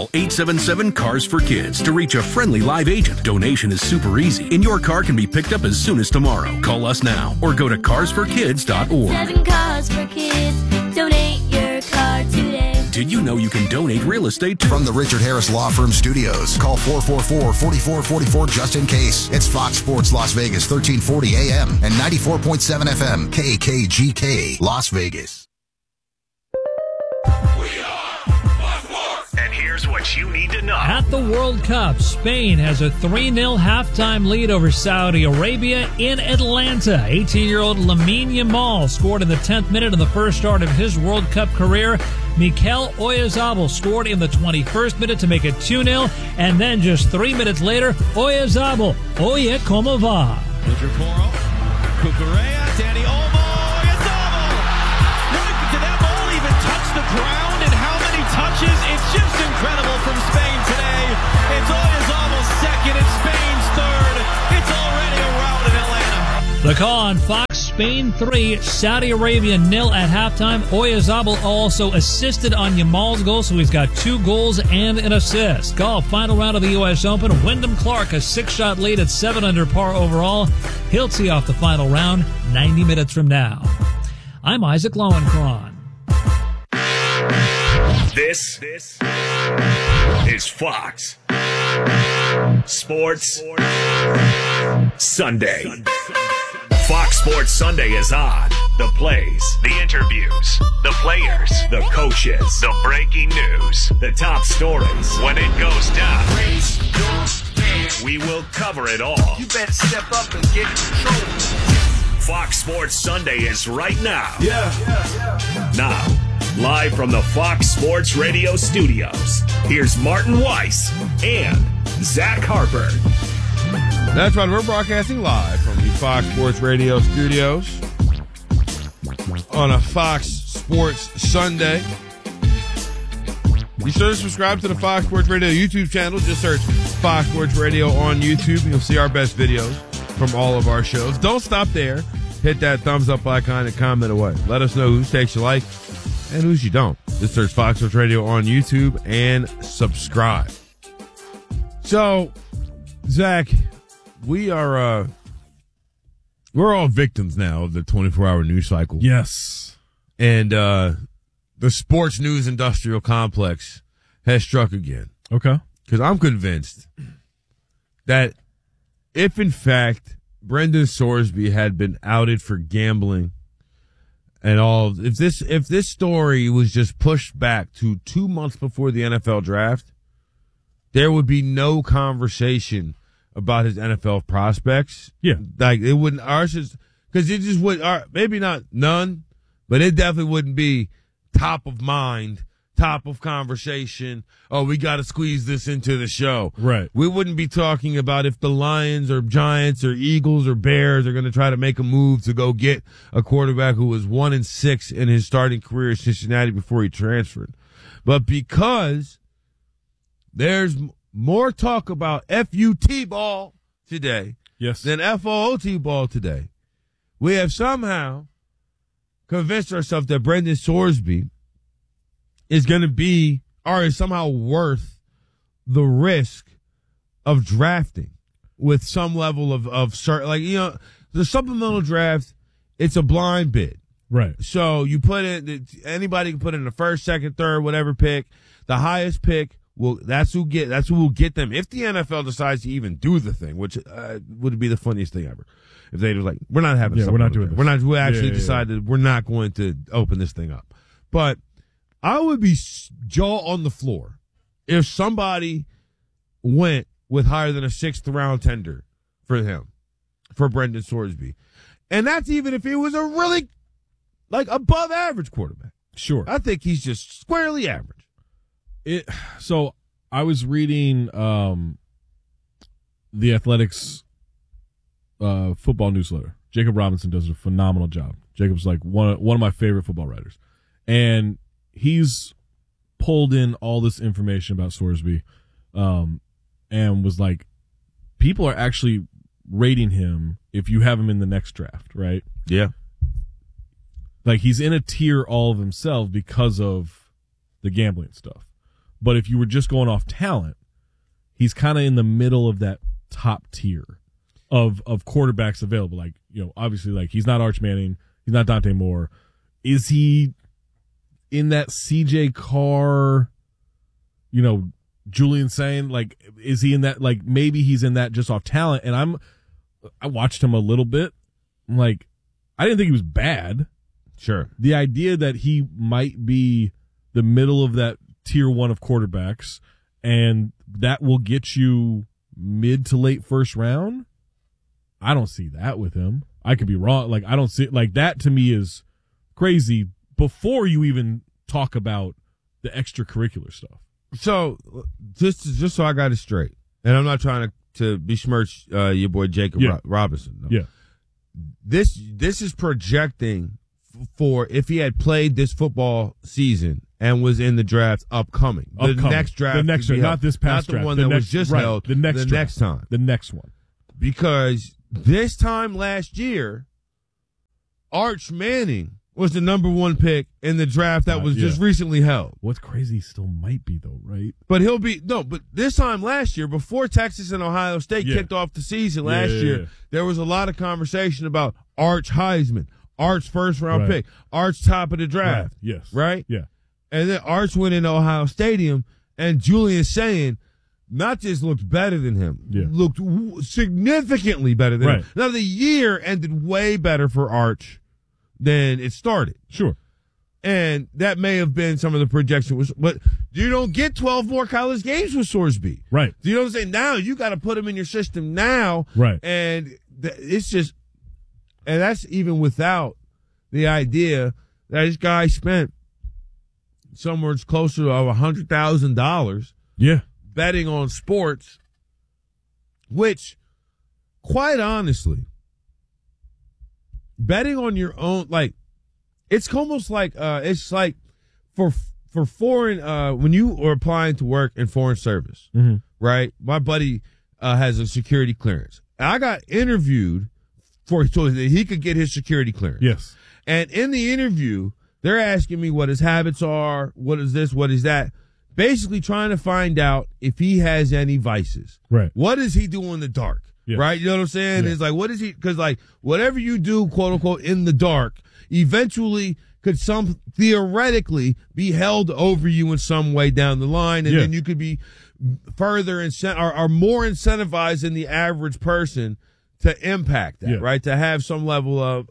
Call 877-CARS-FOR-KIDS to reach a friendly live agent. Donation is super easy, and your car can be picked up as soon as tomorrow. Call us now or go to carsforkids.org. 7 Cars for Kids. Donate your car today. Did you know you can donate real estate to... From the Richard Harris Law Firm Studios, call 444-4444 just in case. It's Fox Sports Las Vegas, 1340 AM and 94.7 FM, KKGK, Las Vegas. And here's what you need to know. At the World Cup, Spain has a 3-0 halftime lead over Saudi Arabia in Atlanta. 18-year-old Lamine Yamal scored in the 10th minute of the first start of his World Cup career. Mikel Oyarzabal scored in the 21st minute to make it 2-0. And then just 3 minutes later, Oyarzabal, oye como va. Pedro Porro, Cucurella, Dani Olmo, Oyarzabal. Did that ball even touch the ground? And how many touches? It's just incredible from Spain today. It's Oyarzabal second, it's Spain's third. It's already a rout in Atlanta. The call on Fox, Spain 3, Saudi Arabia 0 at halftime. Oyarzabal also assisted on Yamal's goal, so he's got 2 goals and an assist. Golf, final round of the U.S. Open. Wyndham Clark, a 6-shot lead at 7 under par overall. He'll tee off the final round 90 minutes from now. I'm Isaac Lowenkron. This is Fox Sports Sunday. Fox Sports Sunday is on. The plays, the interviews, the players, the coaches, the breaking news, the top stories. When it goes down, we will cover it all. You better step up and get in control. Fox Sports Sunday is right now. Now, live from the Fox Sports Radio studios, here's Martin Weiss and Zach Harper. That's right. We're broadcasting live from the Fox Sports Radio studios on a Fox Sports Sunday. Be sure to subscribe to the Fox Sports Radio YouTube channel. Just search Fox Sports Radio on YouTube. You'll see our best videos from all of our shows. Don't stop there. Hit that thumbs up icon and comment away. Let us know whose takes you like and whose you don't. Just search Fox Sports Radio on YouTube and subscribe. So, Zach, we're all victims now of the 24-hour news cycle. Yes. And the sports news industrial complex has struck again. Okay. Because I'm convinced that if, in fact, Brendan Sorsby had been outed for gambling and all, if this story was just pushed back to 2 months before the NFL draft, there would be no conversation about his NFL prospects. Yeah. Like, it wouldn't, ours is, because it just would, maybe not none, but it definitely wouldn't be top of mind, top of conversation. Oh, we got to squeeze this into the show. Right. We wouldn't be talking about if the Lions or Giants or Eagles or Bears are going to try to make a move to go get a quarterback who was 1-6 in his starting career at Cincinnati before he transferred. But because there's more talk about FUT ball today than FOOT ball today, we have somehow convinced ourselves that Brendan Sorsby is going to be, or is somehow worth the risk of drafting with some level of certain, like, you know, the supplemental draft, it's a blind bid. Right. So you put in, anybody can put in the first, second, third, whatever pick. The highest pick, that's who will get them. If the NFL decides to even do the thing, which would be the funniest thing ever. If they were like, we're not having we're not doing this. We actually decided we're not going to open this thing up. But I would be jaw on the floor if somebody went with higher than a 6th round tender for him, for Brendan Sorsby. And that's even if he was a really, like, above average quarterback. Sure. I think he's just squarely average. So I was reading the Athletics football newsletter. Jacob Robinson does a phenomenal job. Jacob's like one of my favorite football writers. And he's pulled in all this information about Sorsby and was like, people are actually rating him if you have him in the next draft, right? Yeah. Like, he's in a tier all of himself because of the gambling stuff. But if you were just going off talent, he's kind of in the middle of that top tier of quarterbacks available. Like, obviously, like, he's not Arch Manning, he's not Dante Moore. Is he in that CJ Carr, Julian saying, like, is he in that, like, maybe he's in that just off talent? And I watched him a little bit. I'm like, I didn't think he was bad. Sure. The idea that he might be the middle of that tier one of quarterbacks and that will get you mid to late first round, I don't see that with him. I could be wrong. Like, I don't see, like, that to me is crazy before you even talk about the extracurricular stuff. So, just so I got it straight, and I'm not trying to besmirch your boy Jacob Robinson. No. Yeah. This is projecting for if he had played this football season and was in the draft upcoming. The next draft. Not this past draft. Not the one that was just held. The next time. The next one. Because this time last year, Arch Manning was the number one pick in the draft that was just recently held. What's crazy still might be, though, right? But but this time last year, before Texas and Ohio State kicked off the season last year, there was a lot of conversation about Arch Heisman, Arch first-round pick, Arch top of the draft. Right. Yes. Right? Yeah. And then Arch went into Ohio Stadium, and Julian saying not just looked better than him, looked significantly better than him. Now, the year ended way better for Arch than it started. Sure. And that may have been some of the projection but you don't get 12 more college games with Sorsby. Right. Do you know what I'm saying? Now you got to put him in your system now. Right. And it's just, and that's even without the idea that this guy spent somewhere closer to $100,000 betting on sports, which, quite honestly, betting on your own, like, it's almost like it's like for foreign when you are applying to work in foreign service, right? My buddy has a security clearance. I got interviewed so that he could get his security clearance. Yes. And in the interview, they're asking me what his habits are, what is this, what is that, basically trying to find out if he has any vices. Right. What does he do in the dark? Yeah. Right? You know what I'm saying? Yeah. It's like, what is he? Because, like, whatever you do, quote unquote, in the dark, eventually could theoretically be held over you in some way down the line. And then you could be further or more incentivized than the average person to impact that, right? To have some level of,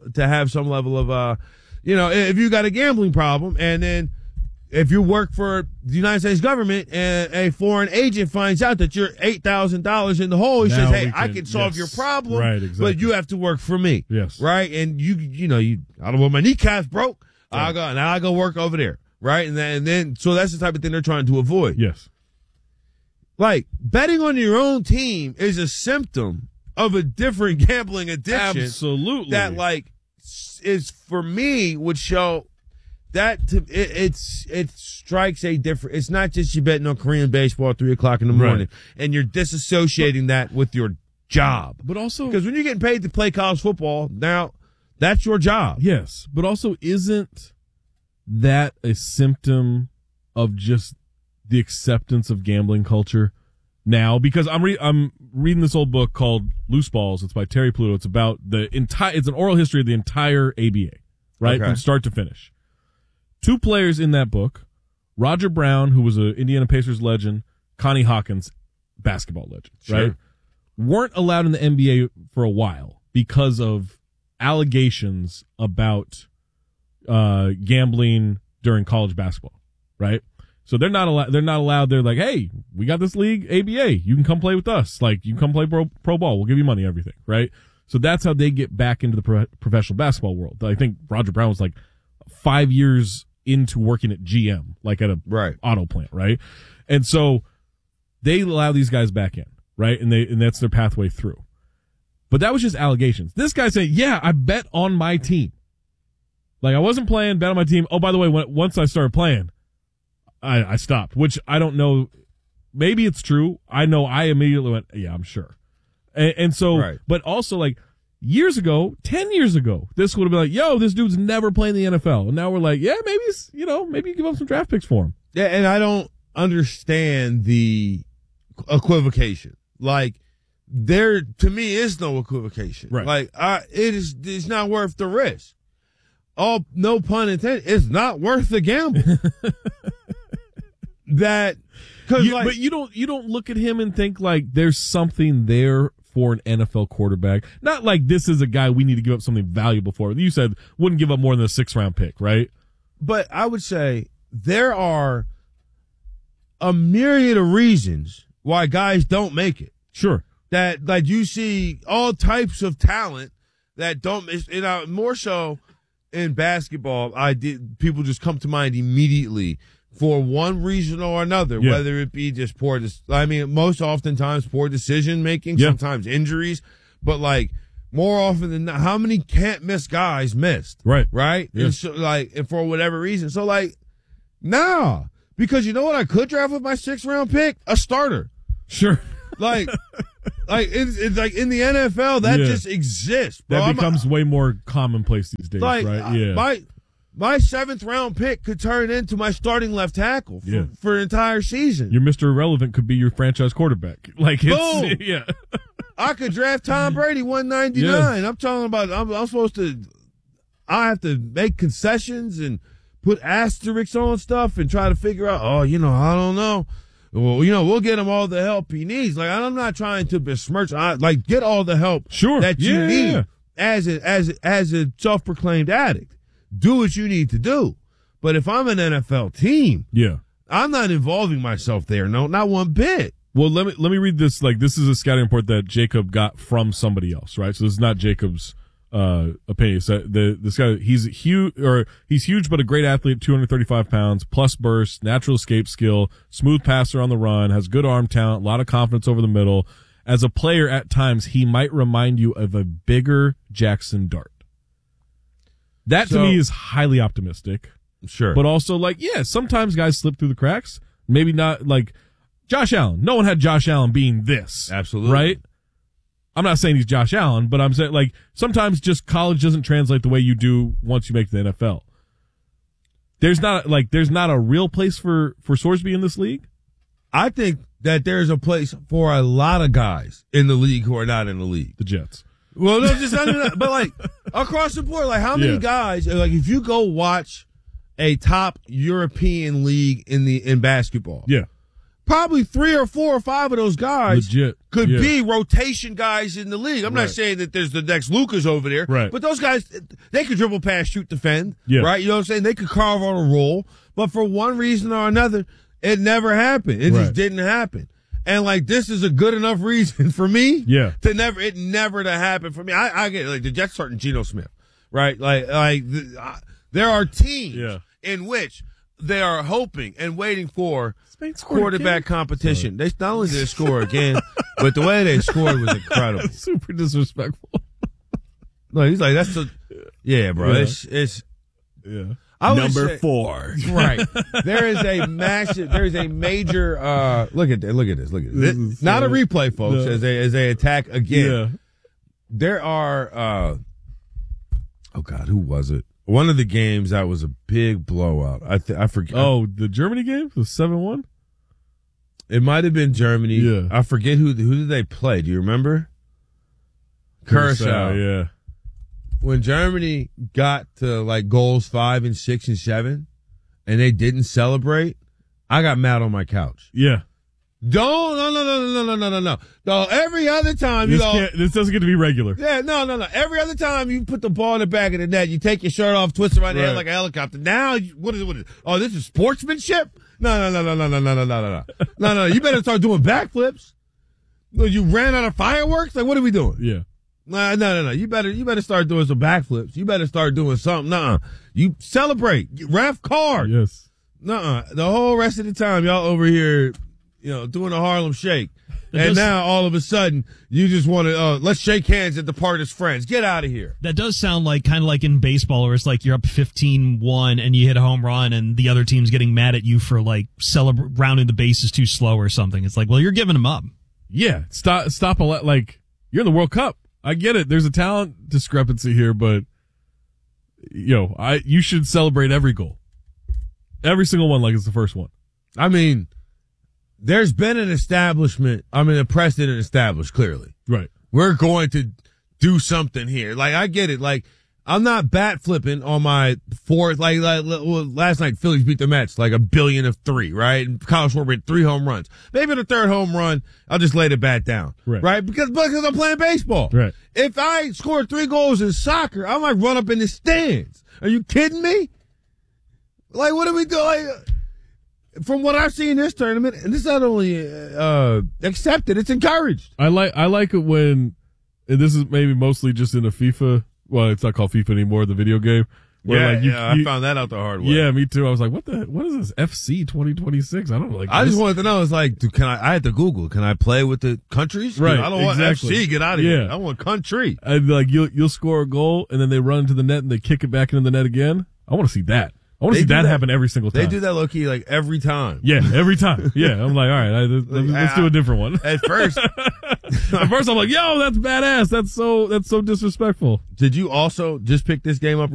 if you got a gambling problem and then, if you work for the United States government and a foreign agent finds out that you're $8,000 in the hole, he says, "Hey, I can solve your problem, right, exactly. but you have to work for me." Yes. Right? And I don't want my kneecaps broke. I go work over there. Right? And then so that's the type of thing they're trying to avoid. Yes. Like, betting on your own team is a symptom of a different gambling addiction. Absolutely. That, like, is, for me, would show that it strikes a different. It's not just you betting on Korean baseball at 3:00 in the morning, and you're disassociating that with your job. But also, because when you're getting paid to play college football, now that's your job. Yes, but also, isn't that a symptom of just the acceptance of gambling culture now? Because I'm reading this old book called Loose Balls. It's by Terry Pluto. It's about it's an oral history of the entire ABA, right, from start to finish. 2 players in that book, Roger Brown, who was an Indiana Pacers legend, Connie Hawkins, basketball legend, right, weren't allowed in the NBA for a while because of allegations about gambling during college basketball, right? So they're not allowed. They're like, hey, we got this league, ABA. You can come play with us. Like, you can come play pro ball. We'll give you money, everything, right? So that's how they get back into the professional basketball world. I think Roger Brown was like 5 years into working at GM, like at a auto plant, right? And so they allow these guys back in, right? And that's their pathway through. But that was just allegations. This guy saying, yeah, I bet on my team. Like, I wasn't playing, bet on my team. Oh, by the way, once I started playing, I stopped, which I don't know. Maybe it's true. I know I immediately went, yeah, I'm sure. And so, but also, like, years ago, 10 years ago, this would have been like, yo, this dude's never playing the NFL. And now we're like, yeah, maybe you give up some draft picks for him. Yeah, and I don't understand the equivocation. Like, there, to me, is no equivocation. Right. Like, it's not worth the risk. No pun intended, it's not worth the gamble. But you don't look at him and think like there's something there for an NFL quarterback. Not like this is a guy we need to give up something valuable for. You said wouldn't give up more than a 6th-round pick, right? But I would say there are a myriad of reasons why guys don't make it. Sure. That, like, you see all types of talent that don't, more so in basketball, people just come to mind immediately for one reason or another, whether it be just most oftentimes poor decision making, sometimes injuries, but like more often than not, how many can't miss guys missed? Right. Yeah. And so, and for whatever reason. So nah, because you know what I could draft with my 6th-round pick? A starter. Sure. It's like in the NFL that just exists, bro. That becomes way more commonplace these days, right? Yeah. My 7th-round pick could turn into my starting left tackle for an entire season. Your Mr. Irrelevant could be your franchise quarterback. Boom. Yeah. I could draft Tom Brady 199. Yes. I'm talking about I have to make concessions and put asterisks on stuff and try to figure out, I don't know. Well, we'll get him all the help he needs. Like, I'm not trying to besmirch. Get all the help that you need as a self-proclaimed addict. Do what you need to do. But if I'm an NFL team, I'm not involving myself there. No, not one bit. Well, let me read this. Like, this is a scouting report that Jacob got from somebody else, right? So this is not Jacob's opinion. So this guy, he's huge, but a great athlete, 235 pounds, plus burst, natural escape skill, smooth passer on the run, has good arm talent, a lot of confidence over the middle. As a player, at times, he might remind you of a bigger Jackson Dart. That to me is highly optimistic. Sure. But also sometimes guys slip through the cracks. Maybe not like Josh Allen. No one had Josh Allen being this. Absolutely. Right? I'm not saying he's Josh Allen, but I'm saying sometimes just college doesn't translate the way you do once you make the NFL. There's not a real place for Sorsby in this league. I think that there's a place for a lot of guys in the league who are not in the league. The Jets. Well, no, just but across the board, how many guys? If you go watch a top European league in basketball, probably 3 or 4 or 5 of those guys could be rotation guys in the league. I'm not saying that there's the next Lucas over there, but those guys, they could dribble, pass, shoot, defend, right? You know what I'm saying? They could carve on a role, but for one reason or another, it never happened. It just didn't happen. And this is a good enough reason for me to never to happen for me. I get the Jets starting Geno Smith, right? There are teams in which they are hoping and waiting for quarterback competition. They not only did they score again, but the way they scored was incredible. Super disrespectful. No, he's like, that's bro. Yeah. It's Number 4. Right. There is a major, look at this. Not a replay, folks, as they attack again. Yeah. There are, oh God, who was it? One of the games that was a big blowout. I forget. Oh, the Germany game? The 7-1? It might have been Germany. Yeah. I forget who did they play. Do you remember? Curacao. Yeah. When Germany got to goals 5 and 6 and 7 and they didn't celebrate, I got mad on my couch. Yeah. No. Every other time, this doesn't get to be regular. Yeah, no. Every other time you put the ball in the back of the net, you take your shirt off, twist it around the head like a helicopter. Now, what is it? Oh, this is sportsmanship? No. No. You better start doing backflips. You ran out of fireworks? What are we doing? Yeah. No. You better start doing some backflips. You better start doing something. Nuh-uh. You celebrate. Ref card. Yes. Nuh-uh. The whole rest of the time, y'all over here, doing a Harlem Shake. And now, all of a sudden, you just want to, let's shake hands at the part as friends. Get out of here. That does sound kind of like in baseball, where it's you're up 15-1 and you hit a home run and the other team's getting mad at you for, rounding the bases too slow or something. It's well, you're giving them up. Yeah. Stop you're in the World Cup. I get it. There's a talent discrepancy here, but, you should celebrate every goal. Every single one like it's the first one. I mean, there's been an establishment. I mean, a precedent established clearly. Right. We're going to do something here. Like, I get it. Like, I'm not bat flipping on my fourth. Like last night, Phillies beat the Mets like 1,000,000,003, right? And Kyle Schwarber hit 3 home runs. Maybe the third home run, I'll just lay the bat down, right? Because I'm playing baseball. Right. If I score 3 goals in soccer, I might run up in the stands. Are you kidding me? Like, what do we do? Like, from what I've seen in this tournament, and this is not only accepted, it's encouraged. I like it when, and this is maybe mostly just in a FIFA. Well, it's not called FIFA anymore, the video game. Where I found that out the hard way. Yeah, me too. I was like, what is this FC 2026? I don't know. Like, I just wanted to know, it's like, I had to Google, can I play with the countries? Right. I don't want FC, get out of here. I want country. And like, you'll score a goal and then they run into the net and they kick it back into the net again. I want to see that. I want to see that happen every single time. They do that low key like every time. Yeah, every time. Yeah, I'm like, all right, let's do a different one. At first, I'm like, yo, that's badass. That's so disrespectful. Did you also just pick this game up